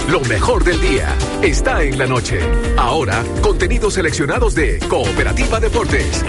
Lo mejor del día está en la noche. Ahora, contenidos seleccionados de Cooperativa Deportes.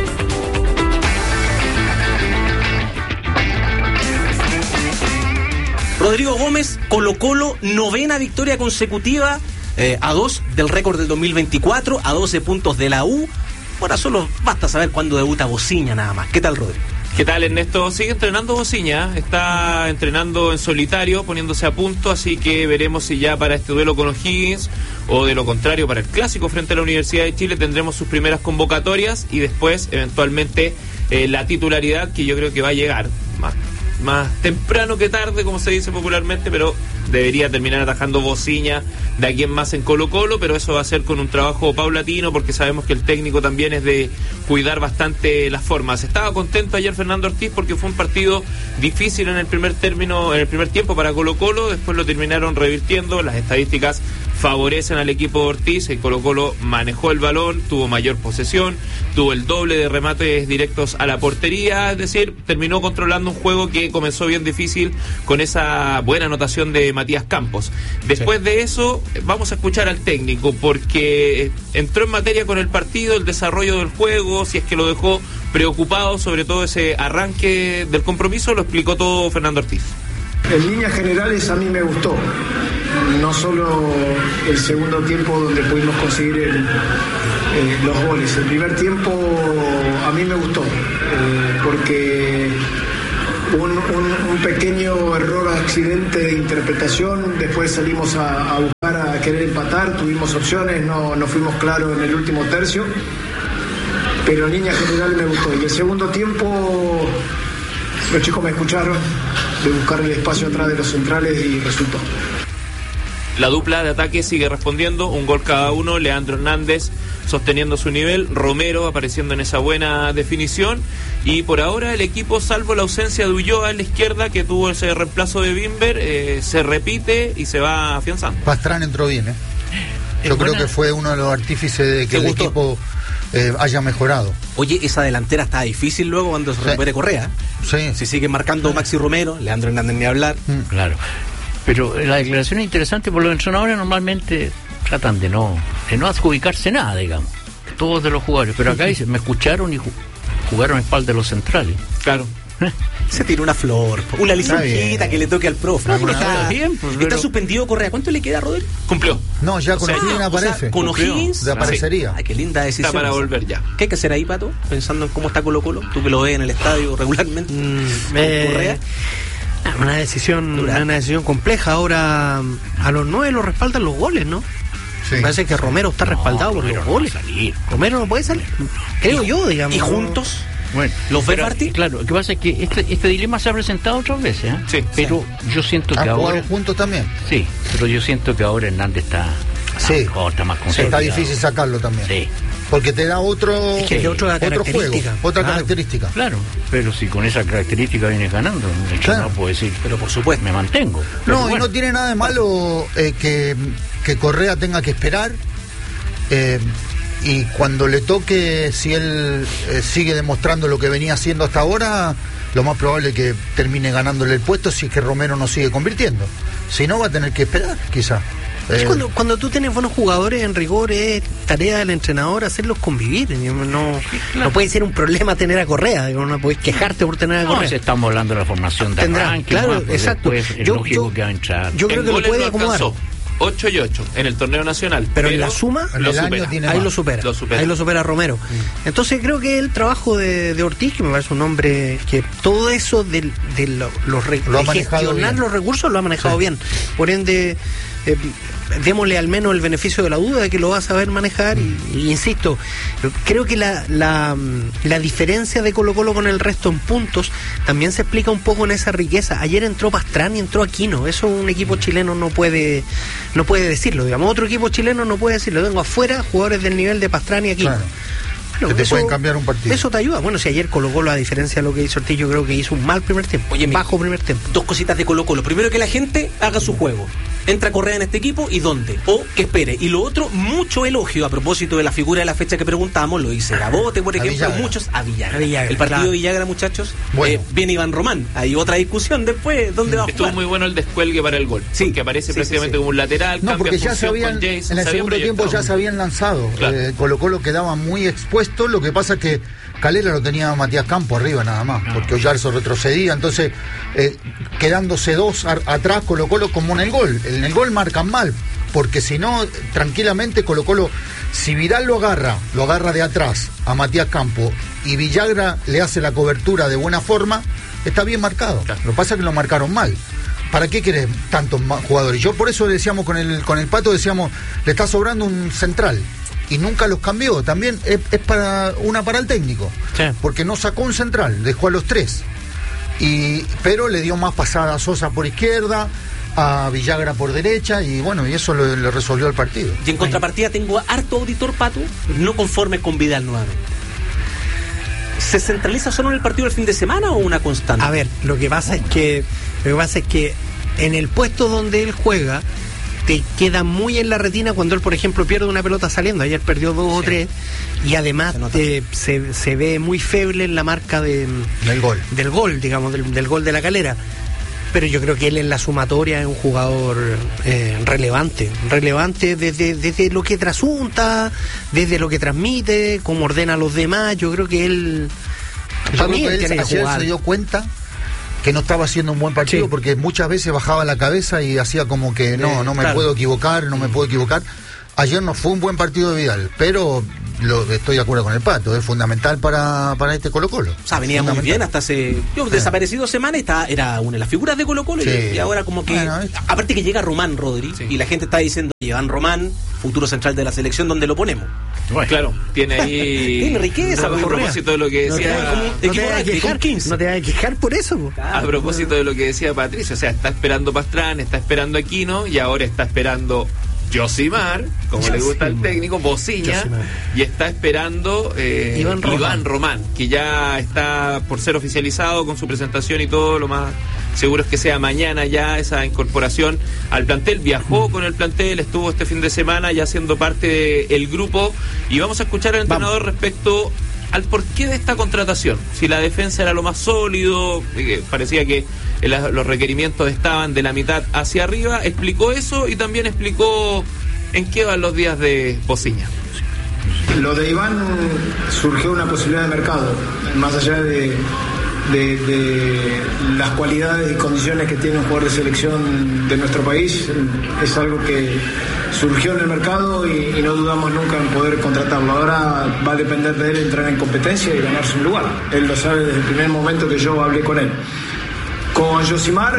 Rodrigo Gómez, Colo-Colo, 9ª victoria consecutiva, a 2 del récord del 2024, a 12 puntos de la U. Ahora solo basta saber cuándo debuta Bociña nada más. ¿Qué tal, Rodrigo? ¿Qué tal, Ernesto? Sigue entrenando Bociña, está entrenando en solitario, poniéndose a punto, así que veremos si ya para este duelo con O'Higgins o de lo contrario para el clásico frente a la Universidad de Chile tendremos sus primeras convocatorias y después eventualmente la titularidad, que yo creo que va a llegar más temprano que tarde, como se dice popularmente, pero debería terminar atajando Bociña de aquí en más en Colo-Colo, pero eso va a ser con un trabajo paulatino, porque sabemos que el técnico también es de cuidar bastante las formas. Estaba contento ayer Fernando Ortiz porque fue un partido difícil en el primer tiempo para Colo-Colo, después lo terminaron revirtiendo, las estadísticas favorecen al equipo de Ortiz, el Colo-Colo manejó el balón, tuvo mayor posesión, tuvo el doble de remates directos a la portería, es decir, terminó controlando un juego que comenzó bien difícil con esa buena anotación de Matías Campos. Después de eso, vamos a escuchar al técnico, porque entró en materia con el partido, el desarrollo del juego, si es que lo dejó preocupado, sobre todo ese arranque del compromiso, lo explicó todo Fernando Ortiz. En líneas generales a mí me gustó, no solo el segundo tiempo donde pudimos conseguir los goles. El primer tiempo a mí me gustó, porque un pequeño error, accidente de interpretación, después salimos a buscar, a querer empatar, tuvimos opciones, no fuimos claros en el último tercio, pero en líneas generales me gustó. Y el segundo tiempo los chicos me escucharon, de buscar el espacio atrás de los centrales, y resultó. La dupla de ataque sigue respondiendo, un gol cada uno, Leandro Hernández sosteniendo su nivel, Romero apareciendo en esa buena definición, y por ahora el equipo, salvo la ausencia de Ulloa en la izquierda, que tuvo ese reemplazo de Bimber, se repite y se va afianzando. Pastrán entró bien, Yo creo que fue uno de los artífices de que el equipo haya mejorado. Oye, esa delantera está difícil luego cuando se recupere Correa. Sí. Si sigue marcando Maxi Romero, Leandro Hernández ni hablar. Claro. Pero la declaración es interesante, porque los entrenadores normalmente tratan de no adjudicarse nada, digamos, todos de los jugadores, pero acá dicen, me escucharon y jugaron a espalda de los centrales. Claro. Se tira una flor, una licencita que le toque al profe. No, está suspendido Correa. ¿Cuánto le queda, Rodel? Cumplió. No, ya con O'Higgins aparece. Con O'Higgins desaparecería. Ay, qué linda decisión. Está para volver ya. ¿Qué hay que hacer ahí, Pato? Pensando en cómo está Colo-Colo, tú que lo ves en el estadio regularmente. Correa. Una decisión compleja. Ahora a los 9 lo respaldan los goles, ¿no? Sí. Me parece que Romero está respaldado por los goles. Romero no puede salir, creo yo, digamos. ¿Y juntos? Bueno, ¿los ves partir? Claro, lo que pasa es que este dilema se ha presentado otras veces, Sí. Pero yo siento que ahora juntos también. Sí, pero yo siento que ahora Hernández está más concentrado. Está difícil sacarlo también. Sí. Porque te da otro juego, otra característica. Claro, pero si con esa característica vienes ganando, no puedo decir, pero por supuesto me mantengo. No, y no tiene nada de malo que Correa tenga que esperar, y cuando le toque, si él sigue demostrando lo que venía haciendo hasta ahora, lo más probable es que termine ganándole el puesto si es que Romero no sigue convirtiendo. Si no, va a tener que esperar, quizás. Cuando tú tienes buenos jugadores, en rigor es tarea del entrenador hacerlos convivir. No puede ser un problema tener a Correa, no puedes quejarte por tener a Correa. Si estamos hablando de la formación de arranque, claro, exacto. Yo creo que lo puede acomodar. 8 y 8 en el torneo nacional. Pero en la suma, ahí lo supera. Ahí lo supera Romero. Entonces creo que el trabajo de Ortiz, que me parece un hombre que todo eso de gestionar los recursos lo ha manejado bien. Por ende, démosle al menos el beneficio de la duda de que lo va a saber manejar. Y insisto, creo que la diferencia de Colo-Colo con el resto en puntos también se explica un poco en esa riqueza. Ayer entró Pastrán y entró Aquino. Eso un equipo chileno no puede decirlo, digamos. Otro equipo chileno no puede decirlo. Tengo afuera jugadores del nivel de Pastrán y Aquino. Claro. Bueno, que te pueden cambiar un partido. Eso te ayuda. Bueno, si ayer Colo-Colo, a diferencia de lo que hizo Ortiz, yo creo que hizo un mal primer tiempo. Oye, bajo primer tiempo. Dos cositas de Colo-Colo. Primero, que la gente haga su juego. ¿Entra Correa en este equipo y dónde? O que espere. Y lo otro, mucho elogio a propósito de la figura de la fecha que preguntamos, lo dice Gabote, por ejemplo, Villagra. muchos a Villagra. A Villagra, El partido claro. de Villagra, muchachos, Bueno. viene Iván Román. Hay otra discusión después, ¿dónde va a Estuvo jugar? muy bueno el descuelgue para el gol. Sí. Que aparece Sí, prácticamente sí, sí. como un lateral. No, cambia porque ya se función habían, con Jason, en el se había segundo tiempo proyectado. ya se habían lanzado. Claro. Colo-Colo quedaba muy expuesto, lo que pasa es que Calera lo tenía a Matías Campo arriba nada más, porque Oyarzo retrocedía, entonces quedándose dos atrás Colo-Colo como en el gol. En el gol marcan mal, porque si no, tranquilamente Colo-Colo, si Vidal lo agarra de atrás a Matías Campo y Villagra le hace la cobertura de buena forma, está bien marcado. Claro. Lo que pasa es que lo marcaron mal. ¿Para qué querés tantos jugadores? Yo por eso decíamos con el Pato, decíamos, le está sobrando un central. Y nunca los cambió. También es para el técnico. Sí. Porque no sacó un central, dejó a los tres. Pero le dio más pasada a Sosa por izquierda, a Villagra por derecha, y bueno, y eso le resolvió el partido. Y en contrapartida tengo a harto auditor, Pato, no conforme con Vidal nuevamente. ¿Se centraliza solo en el partido del fin de semana o una constante? A ver, lo que pasa es que en el puesto donde él juega te queda muy en la retina cuando él, por ejemplo, pierde una pelota saliendo. Ayer perdió 2 o 3 y además se ve muy feble en la marca Del gol. del gol, digamos, del gol de la Calera. Pero yo creo que él en la sumatoria es un jugador relevante desde lo que trasunta, desde lo que transmite, cómo ordena a los demás. Yo creo que él Yo creo que él ayer se dio cuenta que no estaba haciendo un buen partido, Sí. porque muchas veces bajaba la cabeza y hacía como que no me claro. puedo equivocar, no me puedo equivocar. Ayer no fue un buen partido de Vidal, pero estoy de acuerdo con el Pato, es fundamental para este Colo-Colo. O sea, venía muy Fundamental. bien hasta hace desaparecido semana, era una de las figuras de Colo-Colo, Sí. y ahora como que... Bueno, aparte que llega Román, Rodri, y la gente está diciendo, Iván Román, futuro central de la selección, ¿dónde lo ponemos? Bueno, Claro, tiene ahí. Tiene riqueza, a Correa. propósito de lo que No te decía. vayas- no te equipo vayas a rugby, quejar, con 15. no te vayas a quejar por eso, po. A propósito de lo que decía Patricio, o sea, está esperando Pastrán, está esperando Aquino y ahora está esperando Josimar, como le gusta al técnico, Bociña, Josimar. y está esperando Iván Román, que ya está por ser oficializado con su presentación y todo. Lo más seguro es que sea mañana ya esa incorporación al plantel. Viajó con el plantel, estuvo este fin de semana ya siendo parte del grupo, y vamos a escuchar al entrenador respecto al porqué de esta contratación. Si la defensa era lo más sólido, parecía que los requerimientos estaban de la mitad hacia arriba, explicó eso y también explicó en qué van los días de Bociña. Lo de Iván surgió una posibilidad de mercado, más allá de las cualidades y condiciones que tiene un jugador de selección de nuestro país. Es algo que surgió en el mercado y no dudamos nunca en poder contratarlo. Ahora va a depender de él entrar en competencia y ganarse un lugar. Él lo sabe desde el primer momento que yo hablé con él. Con Josimar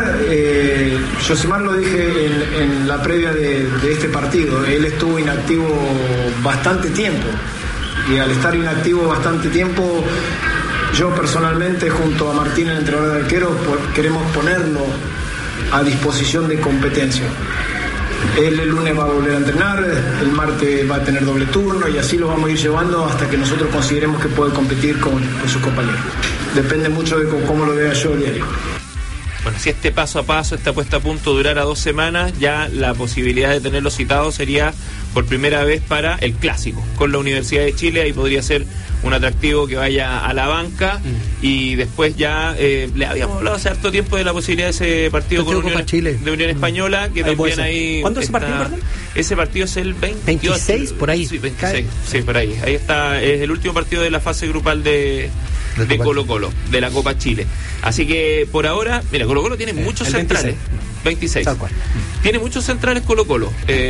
lo dije en la previa de este partido. Él estuvo inactivo bastante tiempo, y al estar inactivo bastante tiempo, yo personalmente junto a Martín, el entrenador de arqueros, queremos ponerlo a disposición de competencia. Él el lunes va a volver a entrenar, el martes va a tener doble turno, y así lo vamos a ir llevando hasta que nosotros consideremos que puede competir con sus compañeros. Depende mucho de cómo lo vea yo el diario. Bueno, si este paso a paso, esta puesta a punto durara 2 semanas, ya la posibilidad de tenerlo citado sería por primera vez para el clásico con la Universidad de Chile. Ahí podría ser un atractivo que vaya a la banca, y después ya le habíamos hablado hace harto tiempo de la posibilidad de ese partido con Copa Chile. de Unión Española, que Ahí puede también ser. ahí ¿Cuándo es ese partido, perdón? Ese partido es el 28, 26, por ahí. Sí, 26, sí, por ahí. Ahí está, es el último partido de la fase grupal de Colo-Colo, de la Copa Chile. Así que por ahora, mira, Colo-Colo tiene muchos el centrales. 26. Tal cual. Tiene muchos centrales Colo-Colo.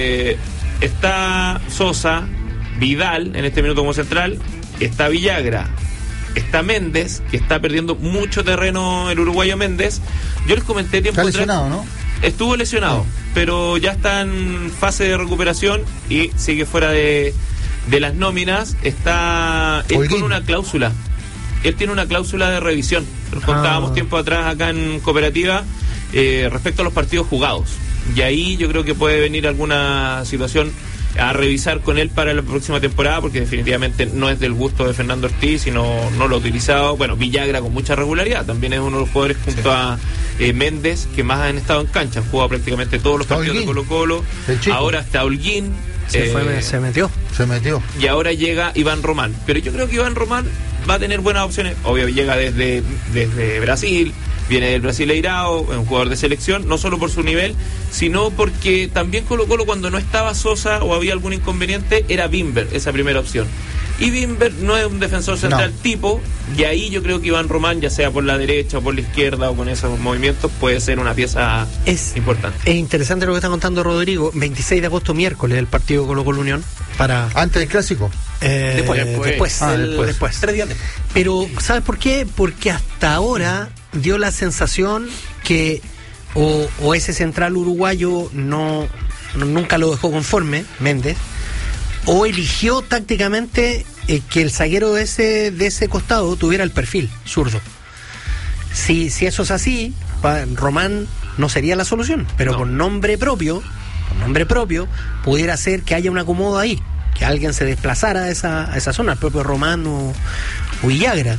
Está Sosa, Vidal en este minuto como central, está Villagra, está Méndez, que está perdiendo mucho terreno el uruguayo Méndez. Yo les comenté tiempo Está atrás. lesionado, ¿no? Estuvo lesionado, pero ya está en fase de recuperación y sigue fuera de las nóminas. Está él con una cláusula. Él tiene una cláusula de revisión. Lo contábamos tiempo atrás acá en Cooperativa respecto a los partidos jugados. Y ahí yo creo que puede venir alguna situación a revisar con él para la próxima temporada, porque definitivamente no es del gusto de Fernando Ortiz y no lo ha utilizado. Bueno, Villagra con mucha regularidad, también es uno de los jugadores junto a Méndez, que más han estado en cancha, han jugado prácticamente todos los partidos de Colo-Colo. Ahora está Holguín. Se metió. Y ahora llega Iván Román. Pero yo creo que Iván Román va a tener buenas opciones. Obvio, llega desde Brasil, viene del Brasileirao, es un jugador de selección, no solo por su nivel, sino porque también Colo-Colo, cuando no estaba Sosa o había algún inconveniente, era Bimber esa primera opción. Y Bimber no es un defensor central tipo, y ahí yo creo que Iván Román, ya sea por la derecha o por la izquierda o con esos movimientos, puede ser una pieza importante. Es interesante lo que está contando Rodrigo. 26 de agosto, miércoles, el partido Colo-Colo Unión. ¿Antes del clásico? Después. 3 días después. Pero, ¿sabes por qué? Porque hasta ahora dio la sensación que o ese central uruguayo nunca lo dejó conforme, Méndez, o eligió tácticamente que el zaguero de ese costado tuviera el perfil zurdo. Si eso es así, Román no sería la solución, pero con nombre propio pudiera ser que haya un acomodo ahí, que alguien se desplazara a esa zona, el propio Román o Villagra.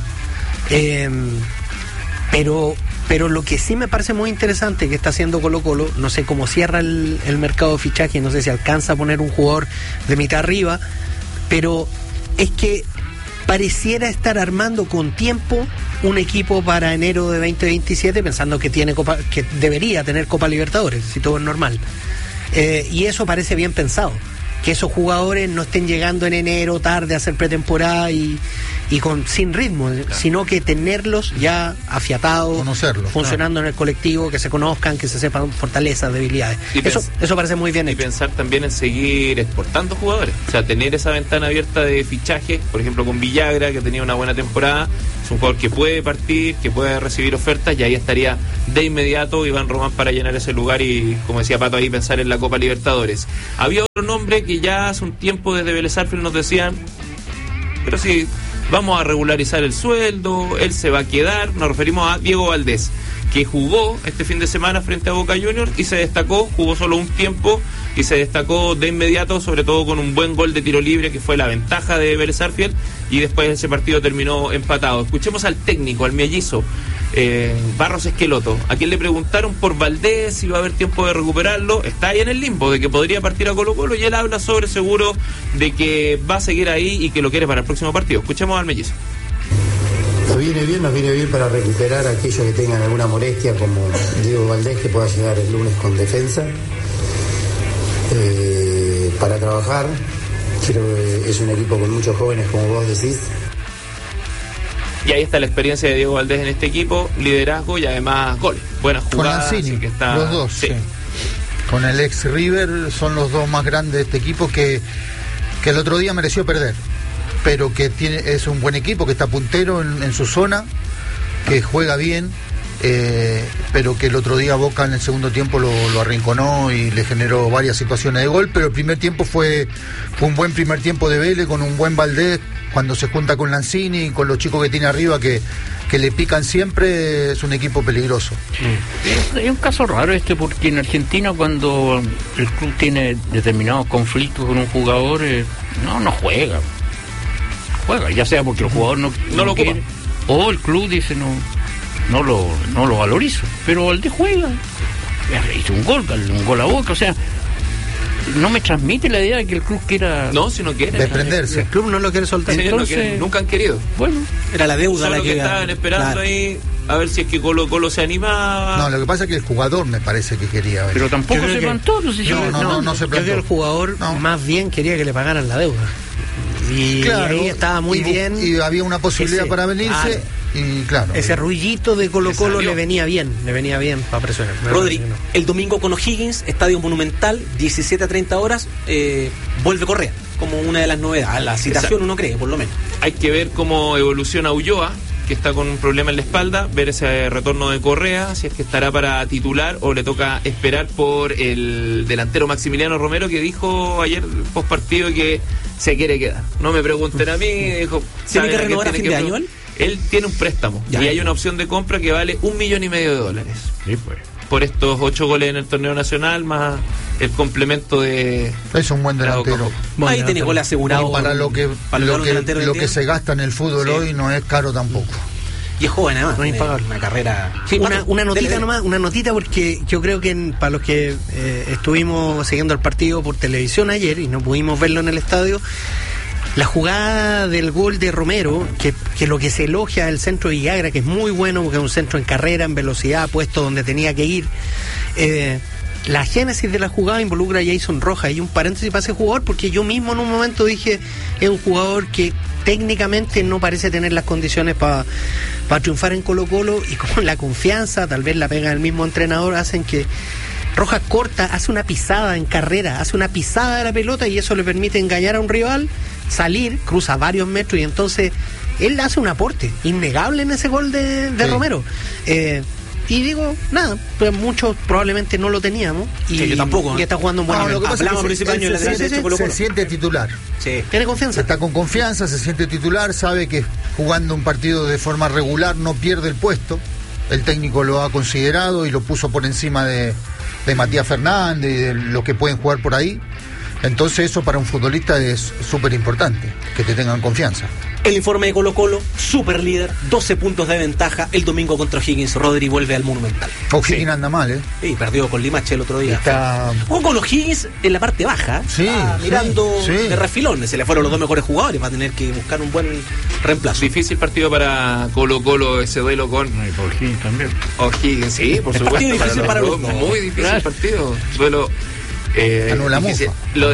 Pero lo que sí me parece muy interesante que está haciendo Colo-Colo, no sé cómo cierra el mercado de fichaje, no sé si alcanza a poner un jugador de mitad arriba, pero es que pareciera estar armando con tiempo un equipo para enero de 2027, pensando que que debería tener Copa Libertadores, si todo es normal. Y eso parece bien pensado, que esos jugadores no estén llegando en enero tarde a hacer pretemporada y sin ritmo, sino que tenerlos ya afiatados, conocerlos, funcionando en el colectivo, que se conozcan, que se sepan fortalezas, debilidades. Eso parece muy bien hecho. Y pensar también en seguir exportando jugadores, o sea, tener esa ventana abierta de fichaje, por ejemplo con Villagra, que tenía una buena temporada, es un jugador que puede partir, que puede recibir ofertas, y ahí estaría de inmediato Iván Román para llenar ese lugar y, como decía Pato, ahí pensar en la Copa Libertadores. Había otro nombre que ya hace un tiempo desde Vélez Sarsfield nos decían, pero sí, vamos a regularizar el sueldo, él se va a quedar. Nos referimos a Diego Valdés, que jugó este fin de semana frente a Boca Juniors y se destacó, jugó solo un tiempo y se destacó de inmediato, sobre todo con un buen gol de tiro libre, que fue la ventaja de Vélez Sarsfield, y después ese partido terminó empatado. Escuchemos al técnico, al mellizo, Barros Esqueloto, a quien le preguntaron por Valdés, si va a haber tiempo de recuperarlo. Está ahí en el limbo de que podría partir a Colo-Colo, y él habla sobre seguro de que va a seguir ahí y que lo quiere para el próximo partido. Escuchemos al mellizo. Nos viene bien para recuperar a aquellos que tengan alguna molestia, como Diego Valdés, que pueda llegar el lunes con defensa, para trabajar. Creo que es un equipo con muchos jóvenes, como vos decís. Y ahí está la experiencia de Diego Valdés en este equipo, liderazgo y además goles, buenas jugadas. Con Lanzini, que está, los dos, sí. Con el ex River son los dos más grandes de este equipo, que el otro día mereció perder, pero que es un buen equipo, que está puntero en su zona, que juega bien, pero que el otro día Boca en el segundo tiempo lo arrinconó y le generó varias situaciones de gol. Pero el primer tiempo fue un buen primer tiempo de Vélez, con un buen Valdés, cuando se junta con Lanzini y con los chicos que tiene arriba que le pican siempre. Es un equipo peligroso. Hay un caso raro porque en Argentina, cuando el club tiene determinados conflictos con un jugador, no juega, ya sea porque el jugador no lo quiere, o el club dice no lo valorizo, pero Valdés juega, hizo un gol a Boca, o sea, no me transmite la idea de que el club quiera desprenderse. El club no lo quiere soltar. Sí, entonces, nunca han querido. Bueno, era la deuda solo la que estaban esperando ahí a ver si es que Colo-Colo se animaba. No, lo que pasa es que el jugador me parece que quería ver. Pero tampoco se plantó. No se plantó. Creo que el jugador más bien quería que le pagaran la deuda. Y claro, ahí estaba muy bien. Y había una posibilidad para venirse. Y claro, ese rullito de Colo-Colo le venía bien para presionar. Rodri, el domingo con O'Higgins, Estadio Monumental, 17 a 30 horas, vuelve Correa como una de las novedades. La citación uno cree, por lo menos. Hay que ver cómo evoluciona Ulloa, que está con un problema en la espalda, ver ese retorno de Correa, si es que estará para titular o le toca esperar por el delantero Maximiliano Romero, que dijo ayer post partido que se quiere quedar. No me pregunten a mí, dijo, ¿tiene que renovar a fin de año? Él tiene un préstamo y hay una opción de compra que vale $1,5 millones. Sí, pues. Por estos 8 goles en el torneo nacional, más el complemento de... Es un buen delantero. Ahí tiene gol asegurado. Para lo que se gasta en el fútbol hoy no es caro tampoco. Y es joven además. No es impagable. Una carrera. Sí, una notita dele. nomás, una notita porque yo creo que para los que estuvimos siguiendo el partido por televisión ayer y no pudimos verlo en el estadio, la jugada del gol de Romero, que lo que se elogia el centro de Villagra, que es muy bueno porque es un centro en carrera, en velocidad, puesto donde tenía que ir. La génesis de la jugada involucra a Jason Rojas, y un paréntesis para ese jugador porque yo mismo en un momento dije, es un jugador que técnicamente no parece tener las condiciones para triunfar en Colo-Colo, y con la confianza, tal vez la pega del mismo entrenador, hacen que Rojas corta, hace una pisada en carrera, hace una pisada de la pelota y eso le permite engañar a un rival, salir, cruza varios metros y entonces él hace un aporte innegable en ese gol de Romero. Y digo, nada, pues muchos probablemente no lo teníamos. Y yo tampoco. Y está jugando un buen nivel. Lo que pasa es Hablamos que principal año de la derecha, Colo-Colo. se siente titular. Sí. Tiene confianza. Está con confianza, se siente titular, sabe que jugando un partido de forma regular no pierde el puesto. El técnico lo ha considerado y lo puso por encima de Matías Fernández y de los que pueden jugar por ahí. Entonces eso para un futbolista es súper importante, que te tengan confianza. El informe de Colo-Colo, super líder, 12 puntos de ventaja el domingo contra O'Higgins. Rodri vuelve al Monumental. O'Higgins anda mal, ¿eh? Sí, perdió con Limache el otro día. Está... Jugó con O'Higgins en la parte baja, Sí, mirando sí. de refilón. Se le fueron los dos mejores jugadores, va a tener que buscar un buen reemplazo. Difícil partido para Colo-Colo, ese duelo con No, y por Higgins también. O'Higgins, sí, por El supuesto. partido difícil para los dos. Muy difícil Claro. partido. Duelo. Anula difícil. Mufa. Lo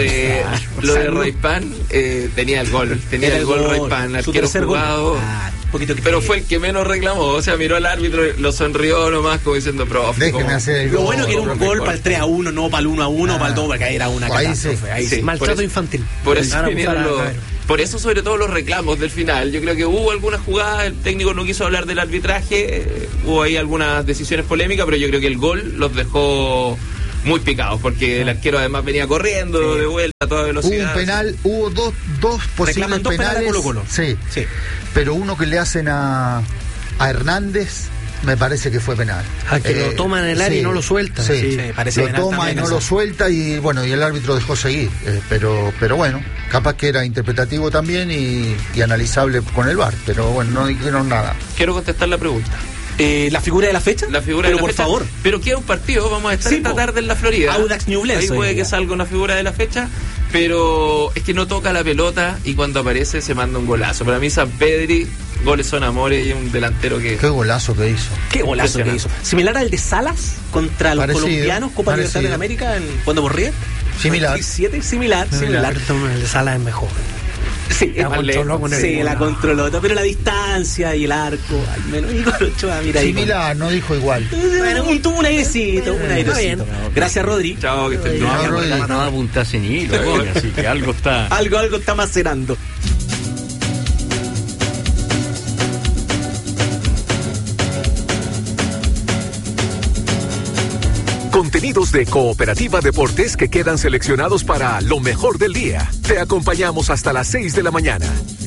de Reypan tenía el gol. Tenía Era el gol Reypan, su arquero tercer gol. jugado. Un poquito que Pero fue el que menos reclamó, o sea, miró al árbitro, lo sonrió nomás como diciendo, profe. Déjeme como- hacer el Lo gol. bueno que era un profe, gol gol. para el 3-1, no para el 1-1, para el 2, porque ahí era una Ahí catástrofe. sí. Ahí sí. Sí. Maltrato por eso- infantil. Por eso, Ahora vinieron buscar a los- Javier. por eso sobre todo los reclamos del final. Yo creo que hubo algunas jugadas, el técnico no quiso hablar del arbitraje, hubo ahí algunas decisiones polémicas, pero yo creo que el gol los dejó muy picados, porque el arquero además venía corriendo de vuelta a toda Hubo velocidad. un penal, hubo dos posibles Reclaman dos penales a penales. Colo-Colo. Sí, Sí. pero uno que le hacen a Hernández me parece que fue penal. Que lo toma en el área y no lo suelta. Sí, Sí, parece lo penal toma y también no eso. lo suelta y bueno, y el árbitro dejó seguir. Pero bueno, capaz que era interpretativo también y analizable con el VAR, pero bueno, no dijeron nada. Quiero contestar la pregunta. La figura de la fecha. La figura pero de la por fecha. favor. Pero queda un partido, vamos a estar Sí, esta po. tarde en la Florida. Audax Ñublense Ahí hoy puede día. que salga una figura de la fecha, pero es que no toca la pelota y cuando aparece se manda un golazo. Para mí San Pedri, goles son amores y es un delantero que... Qué golazo que hizo. Qué golazo que hizo. Similar al de Salas contra los Parecido, colombianos, Copa parecido. Libertadores de América, cuando por River. Similar. 27, similar. El de Sala es mejor. Sí, La controló con el sí, gol. la controló, pero la distancia y el arco, al menos. Y con Ochoa, mira ahí. Similar, no dijo igual. Bueno, tuvo un airecito, un airecito. Gracias, Rodri. Chao, que estén bien. No, Rodri. No apuntase ni hilo, así que algo está. Algo está macerando. Contenidos de Cooperativa Deportes que quedan seleccionados para lo mejor del día. Te acompañamos hasta las 6 de la mañana.